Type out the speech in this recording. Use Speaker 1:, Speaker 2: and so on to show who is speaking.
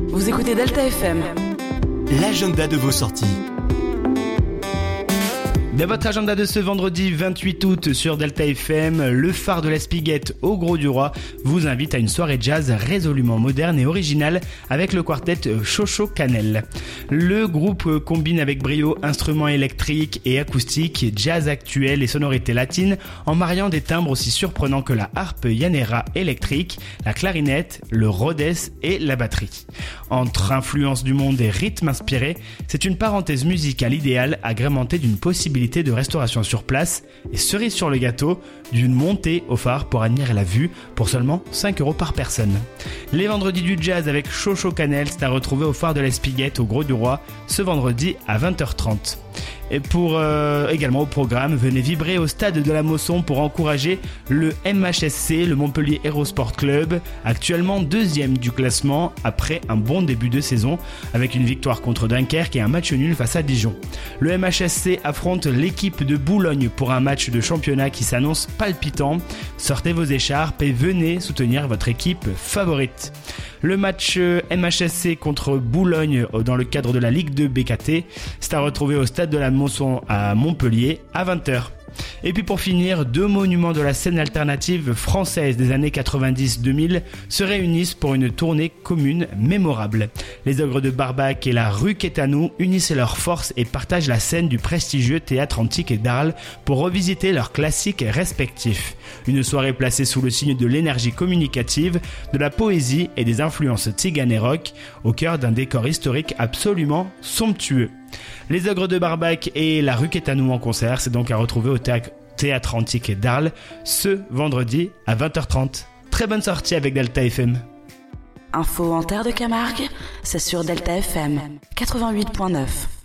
Speaker 1: Vous écoutez Delta FM.
Speaker 2: L'agenda de vos sorties.
Speaker 3: Dans votre agenda de ce vendredi 28 août sur Delta FM, le phare de la Spiguette au Grau-du-Roi vous invite à une soirée jazz résolument moderne et originale avec le quartet Chocho Cannelle. Le groupe combine avec brio instruments électriques et acoustiques, jazz actuel et sonorités latines en mariant des timbres aussi surprenants que la harpe Yanera électrique, la clarinette, le Rhodes et la batterie. Entre influences du monde et rythmes inspirés, c'est une parenthèse musicale idéale agrémentée d'une possibilité de restauration sur place et cerise sur le gâteau d'une montée au phare pour admirer la vue pour seulement 5 € par personne. Les vendredis du jazz avec Chocho Cannelle, c'est à retrouver au phare de la Spiguette au Grau-du-Roi ce vendredi à 20h30. Et pour également au programme, venez vibrer au stade de la Mosson pour encourager le MHSC, le Montpellier Hero Sport Club, actuellement 2e du classement après un bon début de saison avec une victoire contre Dunkerque et un match nul face à Dijon. Le MHSC affronte l'équipe de Boulogne pour un match de championnat qui s'annonce palpitant. Sortez vos écharpes et venez soutenir votre équipe favorite. Le match MHSC contre Boulogne dans le cadre de la Ligue 2 BKT, c'est à retrouver au stade de la Mosson à Montpellier à 20h. Et puis pour finir, 2 monuments de la scène alternative française des années 90-2000 se réunissent pour une tournée commune mémorable. Les Ogres de Barbac et la rue Quétanou unissent leurs forces et partagent la scène du prestigieux théâtre antique d'Arles pour revisiter leurs classiques respectifs. Une soirée placée sous le signe de l'énergie communicative, de la poésie et des influences tziganes et rock, au cœur d'un décor historique absolument somptueux. Les Ogres de Barbac et la rue Quétanou en concert, c'est donc à retrouver au théâtre antique d'Arles ce vendredi à 20h30. Très bonne sortie avec Delta FM.
Speaker 1: Info en terre de Camargue, c'est sur Delta FM 88.9.